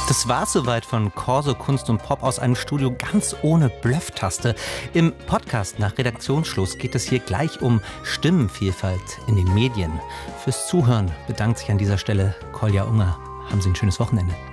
Das war soweit von Corso Kunst und Pop aus einem Studio ganz ohne Blufftaste. Im Podcast nach Redaktionsschluss geht es hier gleich um Stimmenvielfalt in den Medien. Fürs Zuhören bedankt sich an dieser Stelle Kolja Unger. Haben Sie ein schönes Wochenende.